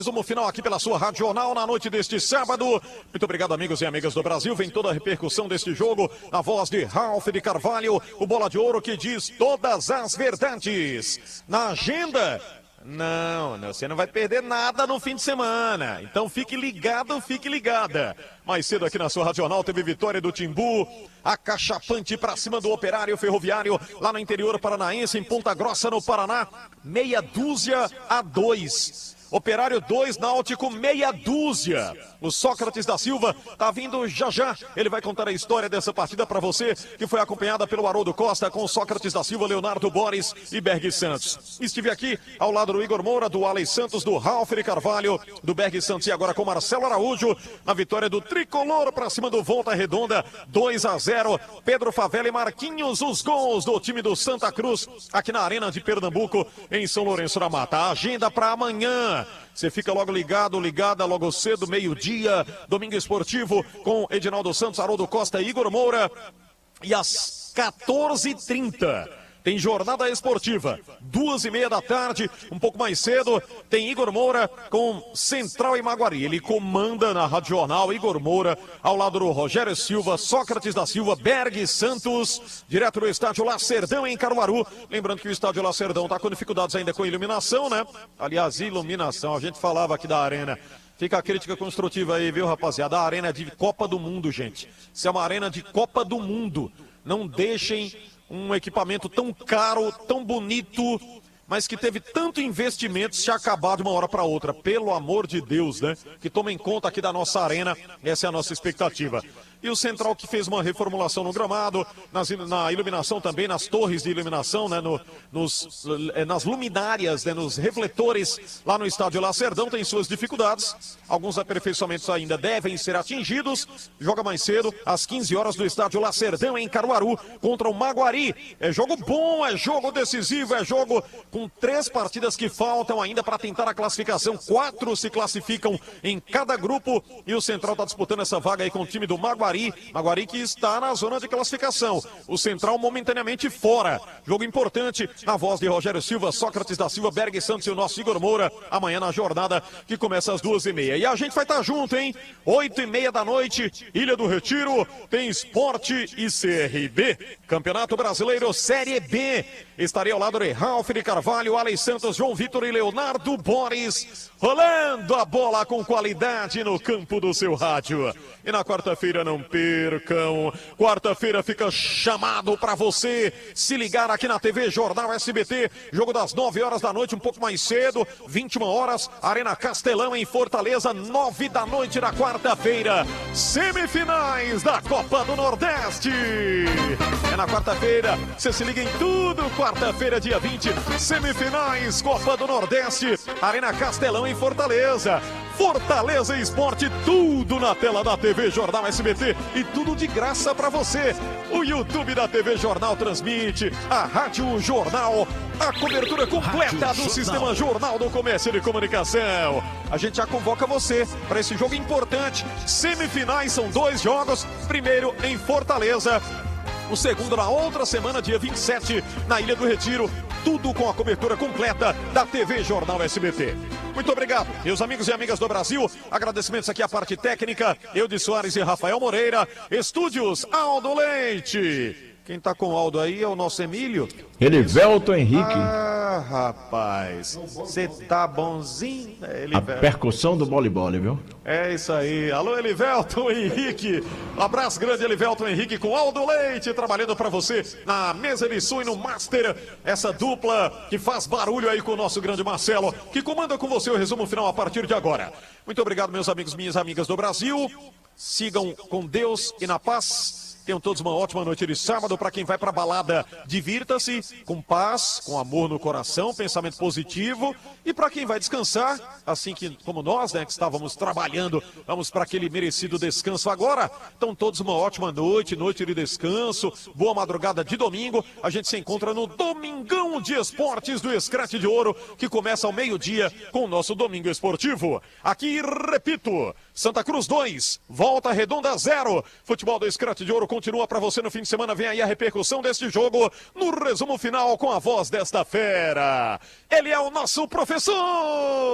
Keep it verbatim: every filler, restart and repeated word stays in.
Resumo final aqui pela sua Rádio Jornal na noite deste sábado. Muito obrigado, amigos e amigas do Brasil. Vem toda a repercussão deste jogo. A voz de Ralf de Carvalho, o Bola de Ouro que diz todas as verdades. Na agenda... Não, não, você não vai perder nada no fim de semana. Então fique ligado, fique ligada. Mais cedo aqui na sua Rádio Jornal teve vitória do Timbu. Acachapante pra cima do Operário Ferroviário lá no interior paranaense, em Ponta Grossa, no Paraná. Meia dúzia a dois. Operário dois, Náutico meia dúzia. O Sócrates da Silva tá vindo já já. Ele vai contar a história dessa partida para você, que foi acompanhada pelo Haroldo Costa com o Sócrates da Silva, Leonardo Boris e Berg Santos. Estive aqui ao lado do Igor Moura, do Alex Santos, do Ralf de Carvalho, do Berg Santos e agora com Marcelo Araújo. Na vitória do Tricolor para cima do Volta Redonda, dois a zero. Pedro Favela e Marquinhos, os gols do time do Santa Cruz, aqui na Arena de Pernambuco, em São Lourenço da Mata. A agenda para amanhã. Você fica logo ligado, ligada logo cedo, meio-dia, Domingo Esportivo, com Edinaldo Santos, Haroldo Costa e Igor Moura. E às quatorze e trinta tem jornada esportiva, duas e meia da tarde, um pouco mais cedo, tem Igor Moura com Central e Maguari. Ele comanda na Rádio Jornal, Igor Moura, ao lado do Rogério Silva, Sócrates da Silva, Berg Santos, direto do estádio Lacerdão em Caruaru. Lembrando que o estádio Lacerdão está com dificuldades ainda com iluminação, né? Aliás, iluminação, a gente falava aqui da arena. Fica a crítica construtiva aí, viu, rapaziada? A arena é de Copa do Mundo, gente. Isso é uma arena de Copa do Mundo. Não deixem um equipamento tão caro, tão bonito, mas que teve tanto investimento se acabar de uma hora para outra. Pelo amor de Deus, né? Que tomem conta aqui da nossa arena, essa é a nossa expectativa. E o Central que fez uma reformulação no gramado, nas, na iluminação também, nas torres de iluminação, né, no, nos, nas luminárias, né, nos refletores lá no estádio Lacerdão, tem suas dificuldades. Alguns aperfeiçoamentos ainda devem ser atingidos. Joga mais cedo, às quinze horas, no estádio Lacerdão, em Caruaru, contra o Maguari. É jogo bom, é jogo decisivo, é jogo com três partidas que faltam ainda para tentar a classificação. Quatro se classificam em cada grupo e o Central está disputando essa vaga aí com o time do Maguari. Maguari que está na zona de classificação. O Central momentaneamente fora. Jogo importante na voz de Rogério Silva, Sócrates da Silva, Berg Santos e o nosso Igor Moura. Amanhã na jornada que começa às duas e meia. E a gente vai estar junto, hein? Oito e meia da noite, Ilha do Retiro, tem Esporte e C R B. Campeonato Brasileiro Série B. Estarei ao lado de Ralf de Carvalho, Alex Santos, João Vitor e Leonardo Boris. Rolando a bola com qualidade no campo do seu rádio. E na quarta-feira não percam. Quarta-feira fica chamado para você se ligar aqui na T V Jornal S B T. Jogo das nove horas da noite, um pouco mais cedo. vinte e uma horas, Arena Castelão em Fortaleza, nove da noite da quarta-feira. Semifinais da Copa do Nordeste. É na quarta-feira, você se liga em tudo. Quarta-feira, dia vinte, semifinais Copa do Nordeste. Arena Castelão em Fortaleza. Fortaleza Esporte, tudo na tela da T V Jornal S B T e tudo de graça para você. O YouTube da T V Jornal transmite, a Rádio Jornal, a cobertura completa Rádio do Jornal. Sistema Jornal do Comércio e de Comunicação. A gente já convoca você para esse jogo importante. Semifinais são dois jogos, primeiro em Fortaleza, o segundo na outra semana, dia vinte e sete, na Ilha do Retiro. Tudo com a cobertura completa da T V Jornal S B T. Muito obrigado, meus amigos e amigas do Brasil. Agradecimentos aqui à parte técnica, Eudes Soares e Rafael Moreira. Estúdios Aldo Leite. Quem tá com o Aldo aí é o nosso Emílio. Elivelton Henrique. Ah, rapaz, você tá bonzinho, né, Elivelton? A percussão do voleibol, viu? É isso aí. Alô, Elivelton Henrique. Um abraço grande, Elivelton Henrique, com Aldo Leite, trabalhando para você na mesa de som e no Master. Essa dupla que faz barulho aí com o nosso grande Marcelo, que comanda com você o resumo final a partir de agora. Muito obrigado, meus amigos, minhas amigas do Brasil. Sigam com Deus e na paz. Tenham todos uma ótima noite de sábado. Para quem vai para balada, divirta-se com paz, com amor no coração, pensamento positivo. E para quem vai descansar, assim que como nós, né, que estávamos trabalhando, vamos para aquele merecido descanso agora. Então todos uma ótima noite, noite de descanso, boa madrugada de domingo. A gente se encontra no Domingão de Esportes do Escrete de Ouro, que começa ao meio-dia com o nosso Domingo Esportivo. Aqui, repito, Santa Cruz dois, Volta Redonda zero. Futebol do Escrete de Ouro continua para você no fim de semana. Vem aí a repercussão deste jogo no resumo final com a voz desta fera. Ele é o nosso professor